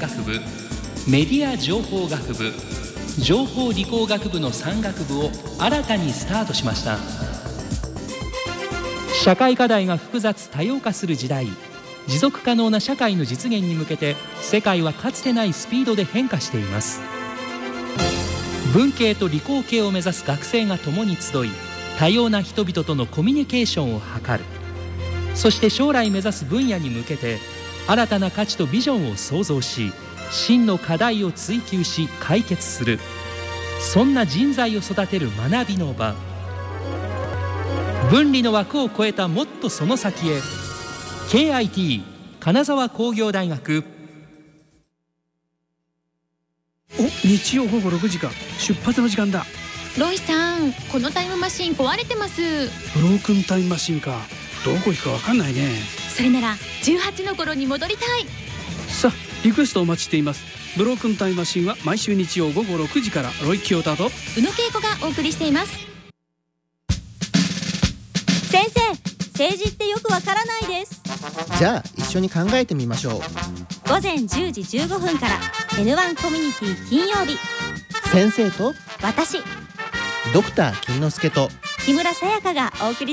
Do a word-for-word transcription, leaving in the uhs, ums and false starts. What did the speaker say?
学部、メディア情報学部、情報理工学部のさん学部を新たにスタートしました。社会課題が複雑多様化する時代、持続可能な社会の実現に向けて世界はかつてないスピードで変化しています。文系と理工系を目指す学生が共に集い、多様な人々とのコミュニケーションを図る。そして将来目指す分野に向けて新たな価値とビジョンを創造し、真の課題を追求し解決する、そんな人材を育てる学びの場。分離の枠を超えたもっとその先へ。 ケーアイティー 金沢工業大学。 お、日曜ごごろくじか、出発の時間だ。 ロイさん、このタイムマシン壊れてます。 ブロークンタイムマシンか。どこ行くか分かんないね。 それならじゅうはちの頃に戻りたい。 さあ、リクエストお待ちしています。ブロークンタイムマシンは毎週日曜ごごろくじから、ロイ清田と宇野恵子がお送りしています。 先生、政治ってよくわからないです。 じゃあ一緒に考えてみましょう。午前じゅうじじゅうごふんから エヌワン コミュニティ金曜日。 先生と私、 ドクター金之助と木村沙耶香がお送り